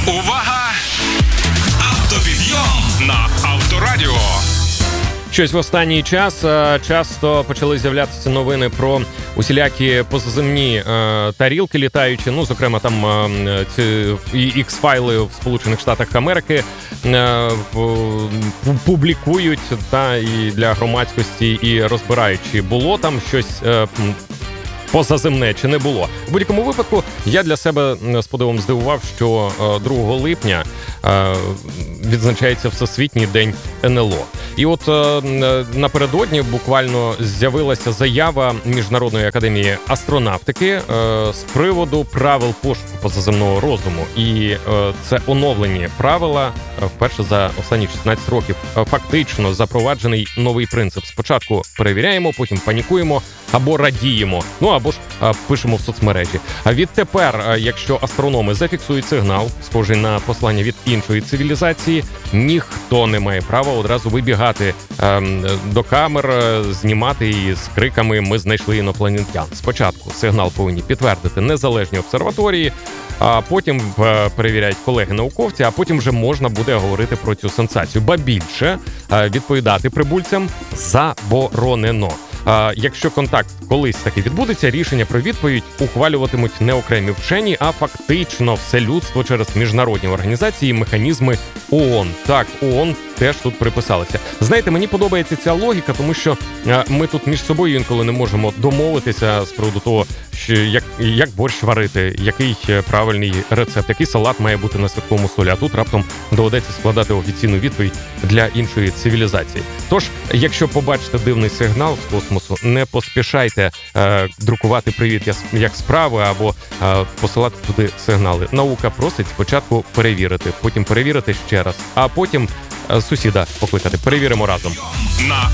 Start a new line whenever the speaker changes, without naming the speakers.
Увага! Автопідйом на Авторадіо.
Щось в останній час часто почали з'являтися новини про усілякі позаземні тарілки літаючі. Ну, зокрема, там ці X-файли в Сполучених Штатах Америки публікують і для громадськості, і розбирають, чи було там щось позаземне, чи не було. В будь-якому випадку я для себе з подивом здивував, що 2 липня відзначається Всесвітній день НЛО. І от напередодні буквально з'явилася заява Міжнародної академії астронавтики з приводу правил пошуку позаземного розуму. І це оновлені правила вперше за останні 16 років. Фактично запроваджений новий принцип. Спочатку перевіряємо, потім панікуємо або радіємо, або ж пишемо в соцмережі. А відтепер, якщо астрономи зафіксують сигнал, схожий на послання від іншої цивілізації, ніхто не має права одразу вибігати до камер, знімати її з криками «Ми знайшли інопланетян». Спочатку сигнал повинні підтвердити незалежні обсерваторії, а потім перевіряють колеги-науковці, а потім вже можна буде говорити про цю сенсацію. Ба більше, відповідати прибульцям заборонено. Якщо контакт колись таки відбудеться, рішення про відповідь ухвалюватимуть не окремі вчені, а фактично все людство через міжнародні організації і механізми ООН. Так, ООН теж тут приписалися. Знаєте, мені подобається ця логіка, тому що ми тут між собою інколи не можемо домовитися з приводу того, що як борщ варити, який правильний рецепт, який салат має бути на святковому столі, а тут раптом доведеться складати офіційну відповідь для іншої цивілізації. Тож, якщо побачите дивний сигнал з космосу, не поспішайте друкувати «Привіт, як справи» або посилати туди сигнали. Наука просить спочатку перевірити, потім перевірити ще раз, а потім сусіда покликати. Перевіримо разом.
На